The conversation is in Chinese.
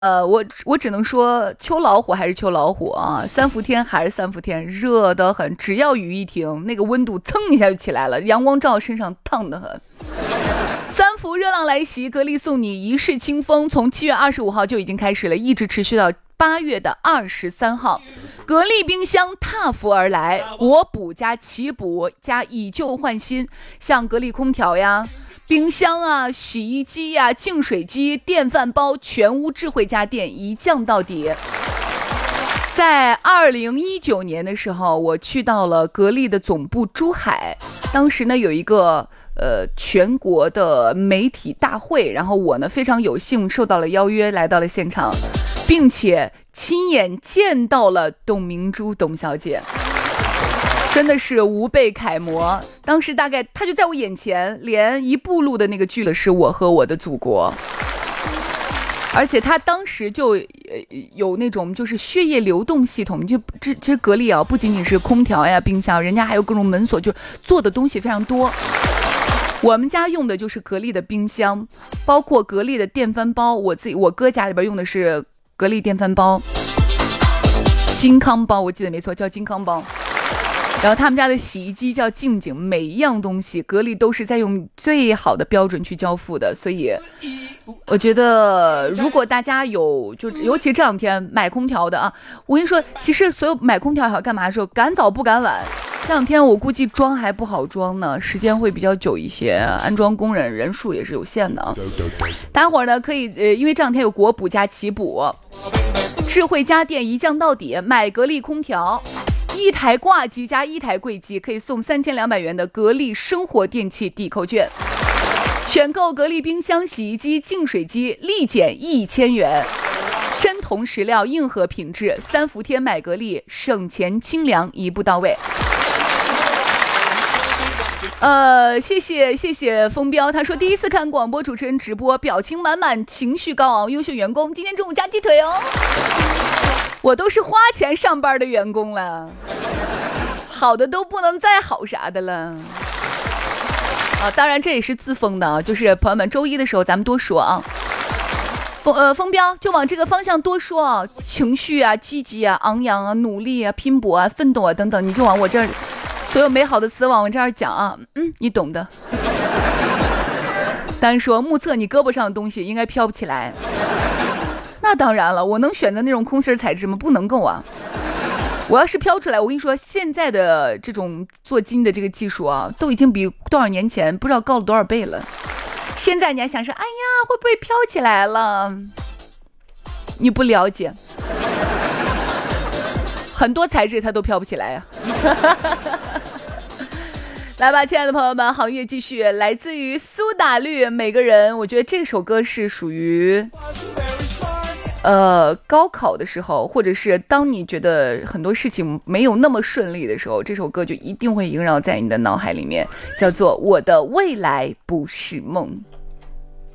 我只能说秋老虎还是秋老虎啊，三伏天还是三伏天，热得很。只要雨一停，那个温度蹭一下就起来了，阳光照身上烫得很。三伏热浪来袭，格力送你一世清风，从7月25号就已经开始了，一直持续到8月的23号。格力冰箱踏伏而来，国补加奇补加以旧换新，像格力空调呀、冰箱啊、洗衣机呀、净水机、电饭煲，全屋智慧家电一降到底。在2019年的时候，我去到了格力的总部珠海，当时呢有一个全国的媒体大会，然后我呢非常有幸受到了邀约，来到了现场，并且亲眼见到了董明珠董小姐，真的是无辈楷模。当时大概她就在我眼前，连一步路的那个距离是我和我的祖国。而且他当时就有那种就是血液流动系统，其实格力啊不仅仅是空调呀、冰箱，人家还有各种门锁，就做的东西非常多。我们家用的就是格力的冰箱，包括格力的电饭煲，我哥家里边用的是格力电饭煲，金康包，我记得没错，叫金康包。然后他们家的洗衣机叫静静，每一样东西格力都是在用最好的标准去交付的，所以我觉得如果大家有尤其这两天买空调的啊，我跟你说，其实所有买空调也好干嘛的时候，赶早不赶晚。这两天我估计装还不好装呢，时间会比较久一些，安装工人人数也是有限的啊。大家伙呢可以因为这两天有国补加奇补，智慧家电一降到底，买格力空调。一台挂机加一台柜机可以送3200元的格力生活电器抵扣券，选购格力冰箱、洗衣机、净水机立减1000元，真铜实料，硬核品质，三伏天买格力，省钱清凉一步到位。谢谢风标，他说第一次看广播主持人直播，表情满满，情绪高昂，优秀员工，今天中午加鸡腿哦。我都是花钱上班的员工了，好的都不能再好啥的了啊！当然这也是自封的啊，就是朋友们周一的时候咱们多说啊，风标就往这个方向多说啊，情绪啊、积极啊、昂扬啊、努力啊、拼搏啊、奋斗啊等等，你就往我这儿所有美好的词往我这儿讲啊，你懂的。单说目测你胳膊上的东西应该飘不起来。那当然了，我能选择那种空心材质吗？不能够啊！我要是飘出来，我跟你说，现在的这种做金的这个技术啊，都已经比多少年前不知道高了多少倍了。现在你还想说，哎呀，会不会飘起来了？你不了解，很多材质它都飘不起来呀。来吧，亲爱的朋友们，行业继续，来自于苏打绿，每个人，我觉得这首歌是属于高考的时候，或者是当你觉得很多事情没有那么顺利的时候，这首歌就一定会萦绕在你的脑海里面，叫做《我的未来不是梦》。